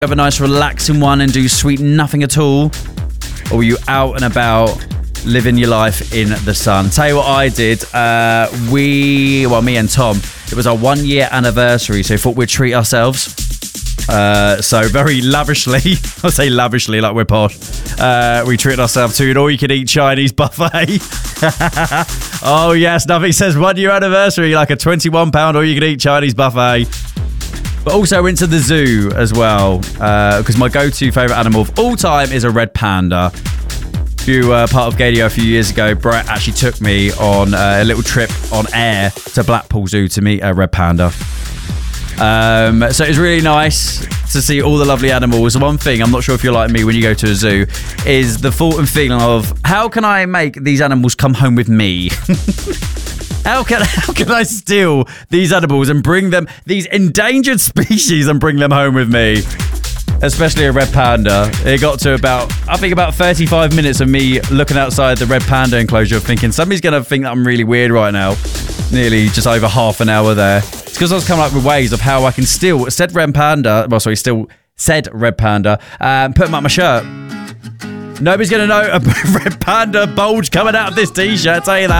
Have a nice relaxing one and do sweet nothing at all? Or were you out and about living your life in the sun? Tell you what I did. Me and Tom, it was our 1 year anniversary, so we thought we'd treat ourselves. So very lavishly, I say lavishly like we're posh, we treated ourselves to an all-you-can-eat Chinese buffet. Oh yes, nothing says 1 year anniversary like a £21 all-you-can-eat Chinese buffet. But also went to the zoo as well, because my go-to favourite animal of all time is a red panda. If you were part of Gadio a few years ago, Brett actually took me on a little trip on air to Blackpool Zoo to meet a red panda. So it was really nice to see all the lovely animals. One thing, I'm not sure if you're like me when you go to a zoo, is the thought and feeling of, how can I make these animals come home with me? How can I steal these animals and bring them, these endangered species, and bring them home with me? Especially a red panda. It got to about 35 minutes of me looking outside the red panda enclosure thinking, somebody's going to think that I'm really weird right now. Nearly just over half an hour there. It's because I was coming up with ways of how I can steal said red panda, and put them up my shirt. Nobody's going to know a red panda bulge coming out of this t-shirt, tell you that.